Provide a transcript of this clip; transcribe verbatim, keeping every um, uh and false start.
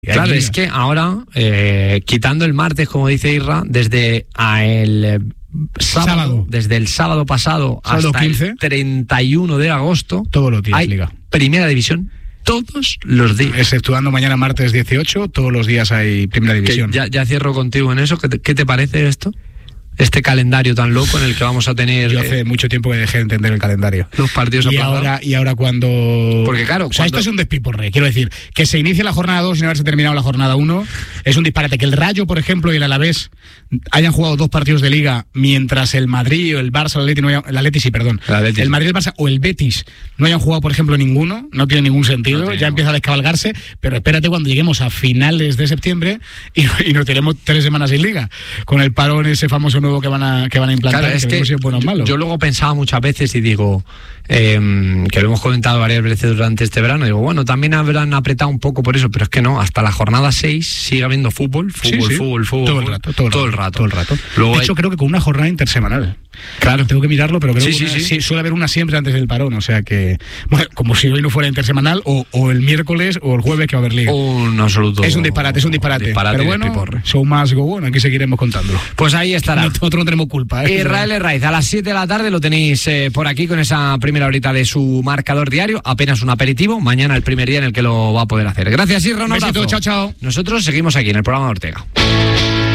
Claro, es que ahora, eh, quitando el martes, como dice Irra, desde a el eh, sábado, sábado, desde el sábado pasado sábado hasta quince, el treinta y uno de agosto, todos los días hay liga. Primera División todos los días. Exceptuando mañana martes dieciocho, todos los días hay Primera División. Que ya, ya cierro contigo en eso. ¿Qué te, qué te parece esto? Este calendario tan loco en el que vamos a tener... Yo hace eh, mucho tiempo que dejé de entender el calendario. Los partidos y ahora Y ahora cuando... Porque claro... O sea, cuando... esto es un despiporre. Quiero decir, que se inicie la jornada dos sin haberse terminado la jornada uno es un disparate. Que el Rayo, por ejemplo, y el Alavés hayan jugado dos partidos de Liga mientras el Madrid o el Barça, el Atleti, no hayan... el Atleti sí, perdón. El, Atleti, el Madrid, el Barça o el Betis no hayan jugado, por ejemplo, ninguno. No tiene ningún sentido. No ya empieza a descabalgarse. Pero espérate cuando lleguemos a finales de septiembre y, y nos tenemos tres semanas sin Liga. Con el parón ese famoso nuevo que van a... Que van a implantar, claro, es que, que si es bueno o malo. Yo luego pensaba muchas veces y digo, eh, que lo hemos comentado varias veces durante este verano, digo, bueno, también habrán apretado un poco por eso, pero es que no, hasta la jornada seis sigue habiendo fútbol, fútbol, sí, sí. fútbol, fútbol. Todo el rato, todo el, todo rato, el rato. Todo el rato. Luego de hecho, hay... creo que con una jornada intersemanal. Claro, tengo que mirarlo, pero creo sí, que sí, una, sí. sí, suele haber una siempre antes del parón, o sea que, bueno, como si hoy no fuera intersemanal, o, o el miércoles o el jueves que va a haber Liga. Un absoluto. Es un disparate, es un disparate. disparate pero bueno, show más go on, aquí seguiremos contándolo. Pues ahí estará. Nosotros no tenemos culpa, ¿eh? Israel Herraiz, a las siete de la tarde lo tenéis eh, por aquí con esa primera horita de su marcador diario, apenas un aperitivo, mañana el primer día en el que lo va a poder hacer. Gracias, Irra, un abrazo. Besito, chao, chao. Nosotros seguimos aquí en el programa de Ortega.